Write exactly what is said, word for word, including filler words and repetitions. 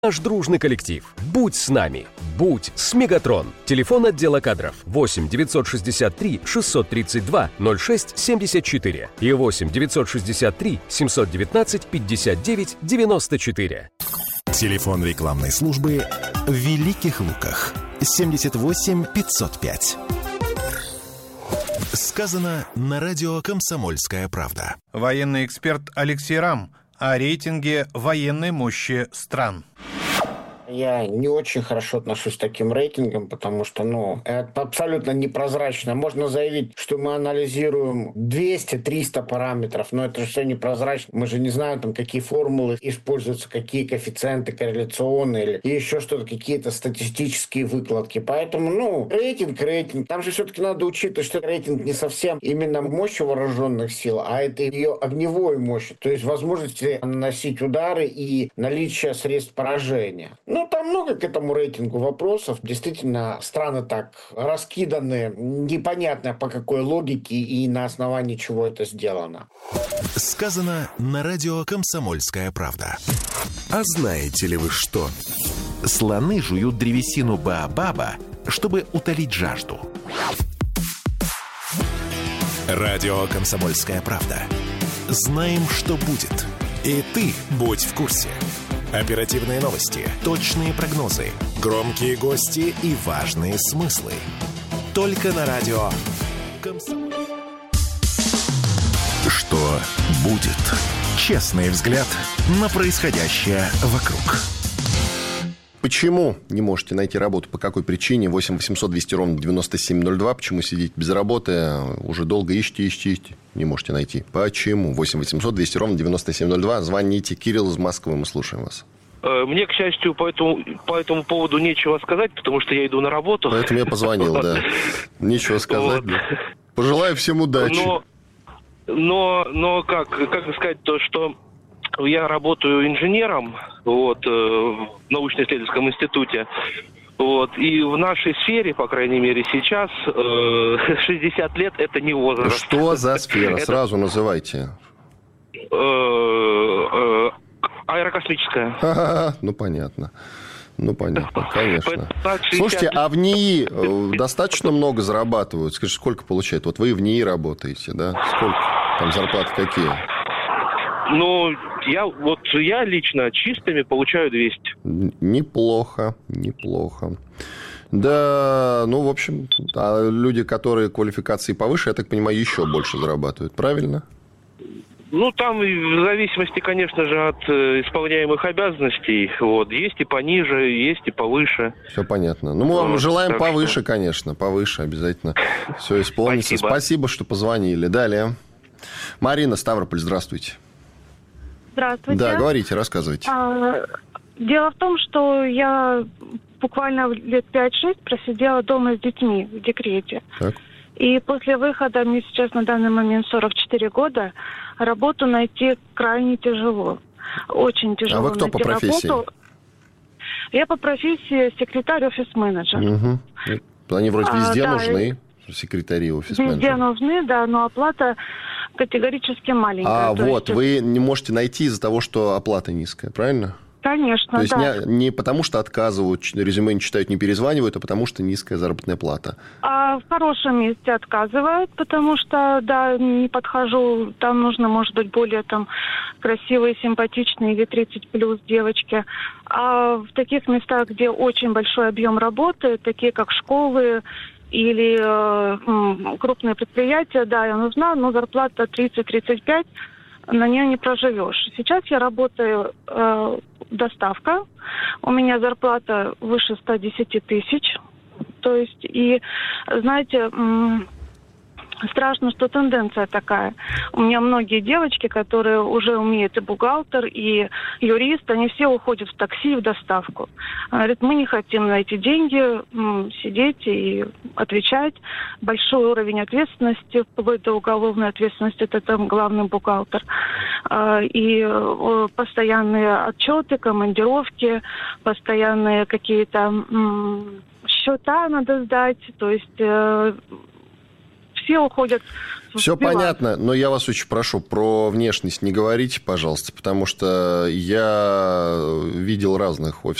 Наш дружный коллектив. Будь с нами. Будь с Мегатрон. Телефон отдела кадров восемь девятьсот шестьдесят три шестьсот тридцать два ноль шесть семьдесят четыре и восемь девятьсот шестьдесят три семьсот девятнадцать пятьдесят девять девяносто четыре. Телефон рекламной службы в Великих Луках семьдесят восемь пятьсот пять. Сказано на радио «Комсомольская правда». Военный эксперт Алексей Рам о рейтинге военной мощи стран. Я не очень хорошо отношусь к таким рейтингам, потому что, ну, это абсолютно непрозрачно. Можно заявить, что мы анализируем двести-триста параметров, но это же все непрозрачно. Мы же не знаем, там, какие формулы используются, какие коэффициенты корреляционные или еще что-то, какие-то статистические выкладки. Поэтому, ну, рейтинг, рейтинг. Там же все-таки надо учитывать, что рейтинг не совсем именно мощь вооруженных сил, а это ее огневой мощь, то есть возможность наносить удары и наличие средств поражения. Ну, там много к этому рейтингу вопросов. Действительно, страны так раскиданы, непонятно по какой логике и на основании чего это сделано. Сказано на радио «Комсомольская правда». А знаете ли вы что? Слоны жуют древесину баобаба, чтобы утолить жажду. Радио «Комсомольская правда». Знаем, что будет. И ты будь в курсе. Оперативные новости, точные прогнозы, громкие гости и важные смыслы. Только на радио «Комсомольская». Что будет? Честный взгляд на происходящее вокруг. Почему не можете найти работу? По какой причине? восемь восемьсот двести ровно девяносто семь ноль два. Почему сидите без работы? Уже долго ищете, ищете, ищете. Не можете найти. Почему? восемь восемьсот двести ровно девяносто семь ноль два. Звоните. Кирилл из Москвы. Мы слушаем вас. Мне, к счастью, по этому, по этому поводу нечего сказать, потому что я иду на работу. Поэтому я позвонил, да. Нечего сказать. Пожелаю всем удачи. Но, но, но как, как сказать то, что... Я работаю инженером вот, в научно-исследовательском институте. Вот, и в нашей сфере, по крайней мере, сейчас шестьдесят лет – это не возраст. Что за сфера? Это... Сразу называйте. Аэрокосмическая. Ха-ха-ха. Ну, понятно. Ну, понятно, конечно. Слушайте, а в НИИ достаточно много зарабатывают? Скажите, сколько получают? Вот вы в НИИ работаете, да? Сколько? Там зарплаты какие? Ну, я вот я лично чистыми получаю двести. Неплохо, неплохо. Да, ну, в общем, а люди, которые квалификации повыше, я так понимаю, еще больше зарабатывают, правильно? Ну, там в зависимости, конечно же, от исполняемых обязанностей. Вот, есть и пониже, есть и повыше. Все понятно. Ну, мы вам вот, желаем повыше, что... конечно, повыше обязательно. Все исполнится. Спасибо. Спасибо, что позвонили. Далее. Марина, Ставрополь, здравствуйте. Здравствуйте. Да, говорите, рассказывайте. А, дело в том, что я буквально лет пять-шесть просидела дома с детьми в декрете. Так. И после выхода, мне сейчас на данный момент сорок четыре года, работу найти крайне тяжело. Очень тяжело. А вы кто по профессии? Работу. Я по профессии секретарь, офис-менеджер. Угу. Они вроде везде а, нужны, да, секретари, офис-менеджеры. Везде нужны, да, но оплата категорически маленькая. А вот, есть... вы не можете найти из-за того, что оплата низкая, правильно? Конечно, То есть да. не, не потому, что отказывают, резюме не читают, не перезванивают, а потому, что низкая заработная плата. А в хорошем месте отказывают, потому что, да, не подхожу, там нужно, может быть, более там красивые, симпатичные или тридцать плюс девочки. А в таких местах, где очень большой объем работы, такие как школы или э, крупные предприятия, да, я нужна, но зарплата тридцать-тридцать пять, на нее не проживешь. Сейчас я работаю э, доставка. У меня зарплата выше сто десять тысяч. То есть, и, знаете, м- страшно, что тенденция такая. У меня многие девочки, которые уже умеют и бухгалтер, и юрист, они все уходят в такси и в доставку. Говорят, мы не хотим на эти деньги м- сидеть и отвечать. Большой уровень ответственности, вплоть до уголовной ответственности, это там главный бухгалтер. И постоянные отчеты, командировки, постоянные какие-то м- счета надо сдать. То есть... все все уходят в Все билайн. понятно, но я вас очень прошу, про внешность не говорите, пожалуйста, потому что я видел разных офисов.